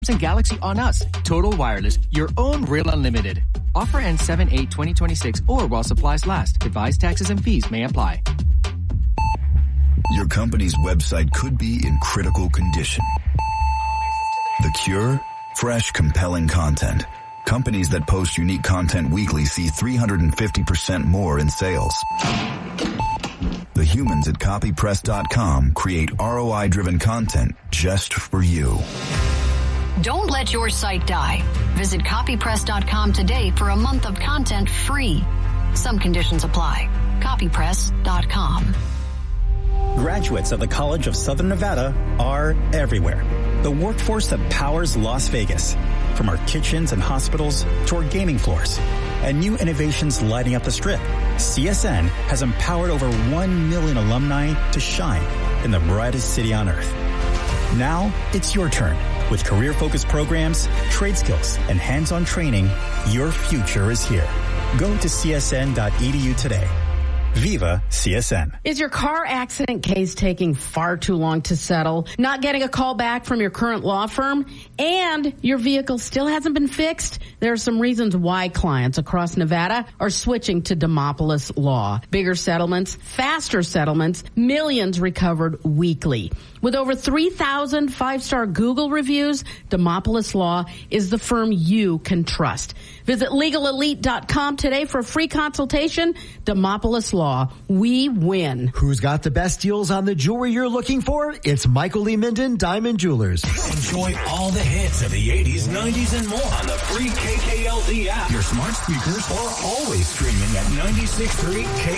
Samsung Galaxy on us. Total wireless, your own real unlimited. Offer ends 7/8/2026 or while supplies last. Device taxes and fees may apply. Your company's website could be in critical condition. The cure? Fresh, compelling content. Companies that post unique content weekly see 350% more in sales. The humans at copypress.com create ROI-driven content just for you. Don't let your site die. Visit copypress.com today for a month of content free. Some conditions apply. Copypress.com. Graduates of the College of Southern Nevada are everywhere. The workforce that powers Las Vegas. From our kitchens and hospitals to our gaming floors. And new innovations lighting up the Strip. CSN has empowered over 1 million alumni to shine in the brightest city on earth. Now, it's your turn. With career-focused programs, trade skills, and hands-on training, your future is here. Go to csn.edu today. Viva CSN. Is your car accident case taking far too long to settle? Not getting a call back from your current law firm? And your vehicle still hasn't been fixed? There are some reasons why clients across Nevada are switching to Demopolis Law. Bigger settlements, faster settlements, millions recovered weekly. With over 3,000 five-star Google reviews, Demopolis Law is the firm you can trust. Visit LegalElite.com today for a free consultation. Demopolis Law. We win. Who's got the best deals on the jewelry you're looking for? It's Michael Lee Minden Diamond Jewelers. Enjoy all the hits of the 80s, 90s, and more on the free KKLD app, your smart speakers, or always streaming at 96.3